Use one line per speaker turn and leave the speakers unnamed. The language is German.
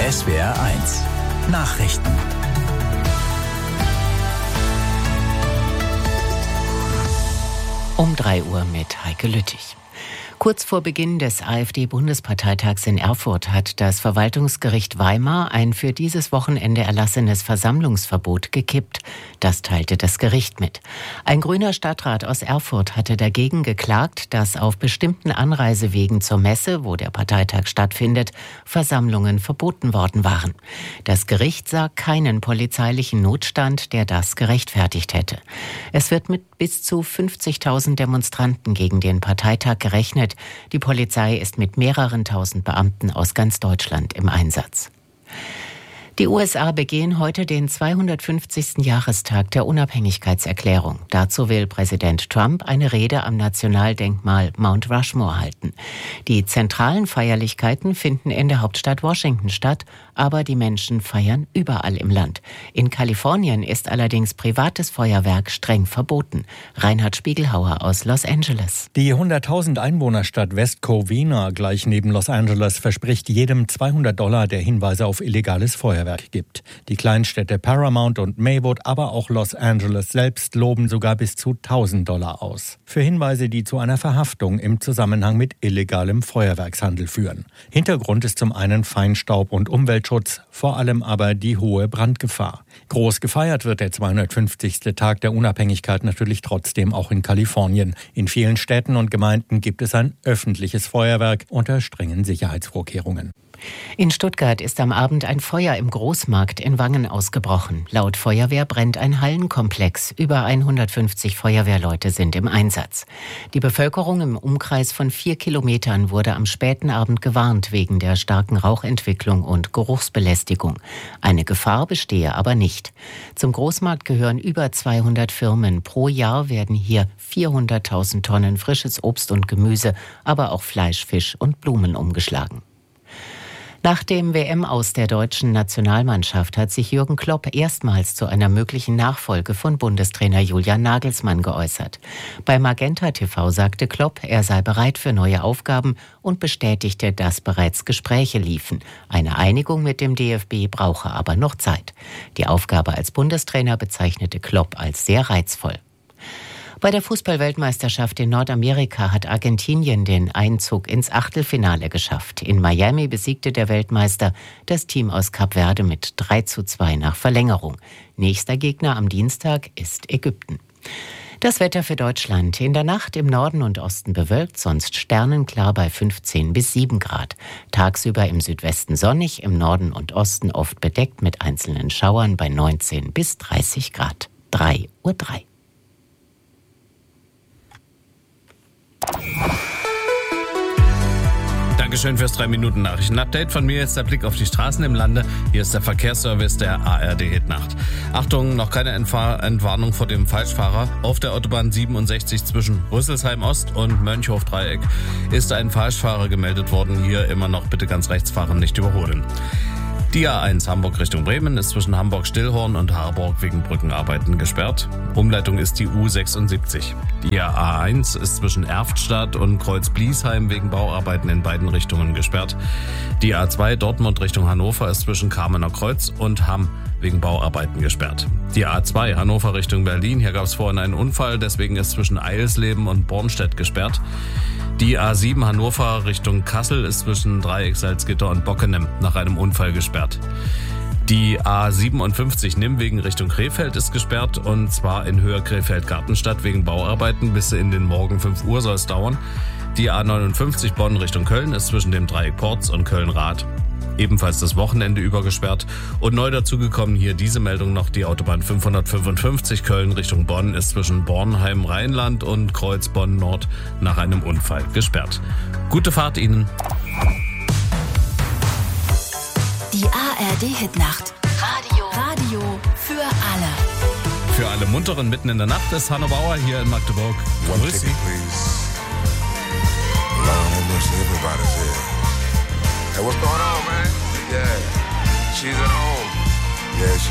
SWR 1 Nachrichten.
Um 3 Uhr mit Heike Lüttich. Kurz vor Beginn des AfD-Bundesparteitags in Erfurt hat das Verwaltungsgericht Weimar ein für dieses Wochenende erlassenes Versammlungsverbot gekippt. Das teilte das Gericht mit. Ein grüner Stadtrat aus Erfurt hatte dagegen geklagt, dass auf bestimmten Anreisewegen zur Messe, wo der Parteitag stattfindet, Versammlungen verboten worden waren. Das Gericht sah keinen polizeilichen Notstand, der das gerechtfertigt hätte. Es wird mit bis zu 50.000 Demonstranten gegen den Parteitag gerechnet. Die Polizei ist mit mehreren tausend Beamten aus ganz Deutschland im Einsatz. Die USA begehen heute den 250. Jahrestag der Unabhängigkeitserklärung. Dazu will Präsident Trump eine Rede am Nationaldenkmal Mount Rushmore halten. Die zentralen Feierlichkeiten finden in der Hauptstadt Washington statt, aber die Menschen feiern überall im Land. In Kalifornien ist allerdings privates Feuerwerk streng verboten. Reinhard Spiegelhauer aus Los Angeles.
Die 100.000 Einwohnerstadt West Covina, gleich neben Los Angeles, verspricht jedem $200, der Hinweise auf illegales Feuerwerk gibt. Die Kleinstädte Paramount und Maywood, aber auch Los Angeles selbst loben sogar bis zu $1.000 aus. Für Hinweise, die zu einer Verhaftung im Zusammenhang mit illegalem Feuerwerkshandel führen. Hintergrund ist zum einen Feinstaub- und Umweltschutz, vor allem aber die hohe Brandgefahr. Groß gefeiert wird der 250. Tag der Unabhängigkeit natürlich trotzdem auch in Kalifornien. In vielen Städten und Gemeinden gibt es ein öffentliches Feuerwerk unter strengen Sicherheitsvorkehrungen.
In Stuttgart ist am Abend ein Feuer im Großmarkt in Wangen ausgebrochen. Laut Feuerwehr brennt ein Hallenkomplex. Über 150 Feuerwehrleute sind im Einsatz. Die Bevölkerung im Umkreis von 4 Kilometern wurde am späten Abend gewarnt wegen der starken Rauchentwicklung und Geruchsbelästigung. Eine Gefahr bestehe aber nicht. Zum Großmarkt gehören über 200 Firmen. Pro Jahr werden hier 400.000 Tonnen frisches Obst und Gemüse, aber auch Fleisch, Fisch und Blumen umgeschlagen. Nach dem WM-Aus der deutschen Nationalmannschaft hat sich Jürgen Klopp erstmals zu einer möglichen Nachfolge von Bundestrainer Julian Nagelsmann geäußert. Bei Magenta TV sagte Klopp, er sei bereit für neue Aufgaben und bestätigte, dass bereits Gespräche liefen. Eine Einigung mit dem DFB brauche aber noch Zeit. Die Aufgabe als Bundestrainer bezeichnete Klopp als sehr reizvoll. Bei der Fußball-Weltmeisterschaft in Nordamerika hat Argentinien den Einzug ins Achtelfinale geschafft. In Miami besiegte der Weltmeister das Team aus Kap Verde mit 3:2 nach Verlängerung. Nächster Gegner am Dienstag ist Ägypten. Das Wetter für Deutschland. In der Nacht im Norden und Osten bewölkt, sonst sternenklar bei 15 bis 7 Grad. Tagsüber im Südwesten sonnig, im Norden und Osten oft bedeckt mit einzelnen Schauern bei 19 bis 30 Grad. 3:03 Uhr.
Dankeschön fürs 3-Minuten-Nachrichten-Update. Von mir jetzt der Blick auf die Straßen im Lande. Hier ist der Verkehrsservice der ARD Hitnacht. Achtung, noch keine Entwarnung vor dem Falschfahrer. Auf der Autobahn 67 zwischen Rüsselsheim Ost und Mönchhof-Dreieck ist ein Falschfahrer gemeldet worden. Hier immer noch bitte ganz rechts fahren, nicht überholen. Die A1 Hamburg Richtung Bremen ist zwischen Hamburg-Stillhorn und Harburg wegen Brückenarbeiten gesperrt. Umleitung ist die U76. Die A1 ist zwischen Erftstadt und Kreuz-Bliesheim wegen Bauarbeiten in beiden Richtungen gesperrt. Die A2 Dortmund Richtung Hannover ist zwischen Kamener Kreuz und Hamm wegen Bauarbeiten gesperrt. Die A2 Hannover Richtung Berlin, hier gab es vorhin einen Unfall, deswegen ist zwischen Eilsleben und Bornstedt gesperrt. Die A7 Hannover Richtung Kassel ist zwischen Dreieck Salzgitter und Bockenem nach einem Unfall gesperrt. Die A57 Nimwegen Richtung Krefeld ist gesperrt und zwar in Höhe Krefeld-Gartenstadt wegen Bauarbeiten. Bis in den Morgen 5 Uhr soll es dauern. Die A59 Bonn Richtung Köln ist zwischen dem Dreieck Porz und Köln-Rath ebenfalls das Wochenende über gesperrt. Und neu dazugekommen hier diese Meldung noch, die Autobahn 555 Köln Richtung Bonn ist zwischen Bornheim-Rheinland und Kreuz-Bonn-Nord nach einem Unfall gesperrt. Gute Fahrt Ihnen.
Die ARD Hitnacht. Radio für alle.
Für alle Munteren mitten in der Nacht ist Hanno Bauer hier in Magdeburg. Grüß Sie.
Hey, what's going on, man? Yeah, she's at home. Yeah,